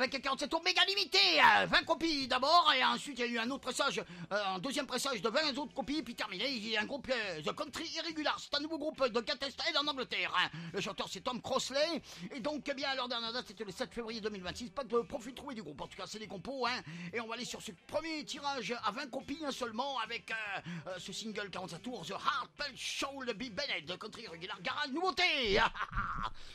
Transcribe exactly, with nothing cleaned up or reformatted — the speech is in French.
avec un quarante-sept tours méga limité, euh, vingt copies d'abord, et ensuite il y a eu un autre pressage, euh, un deuxième pressage de vingt autres copies, puis terminé, il y a un groupe, euh, The Country Irregular, c'est un nouveau groupe de Gateshead en Angleterre. Hein. Le chanteur c'est Tom Crossley, et donc eh bien leur dernière date c'était le sept février deux mille vingt-six, pas de profil trouvé du groupe, en tout cas c'est des compos, hein, et on va aller sur ce premier tirage à vingt copies hein, seulement, avec euh, euh, ce single quarante-sept tours, The Heartfelt Show de B. Bennett, The Country Irregular Garage Nouveauté.